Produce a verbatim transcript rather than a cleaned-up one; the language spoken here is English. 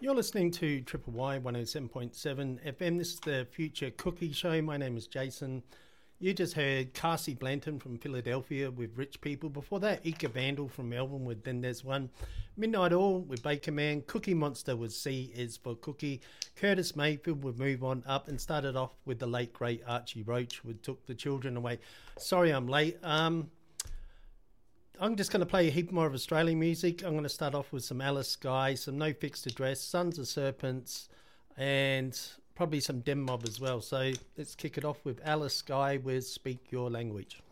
You're listening to Triple Y one oh seven point seven F M. This is the Future Cookie Show. My name is Jason. You just heard Cassie Blanton from Philadelphia with Rich People. Before that, Ika Vandal from Melbourne with Then There's One. Midnight All with Baker Man. Cookie Monster with C is for Cookie. Curtis Mayfield with Move On Up, and started off with the late, great Archie Roach with Took the Children Away. Sorry I'm late. Um... I'm just going to play a heap more of Australian music. I'm going to start off with some Alice Skye, some No Fixed Address, Sons of Serpents, and probably some Dem Mob as well. So let's kick it off with Alice Skye with Speak Your Language.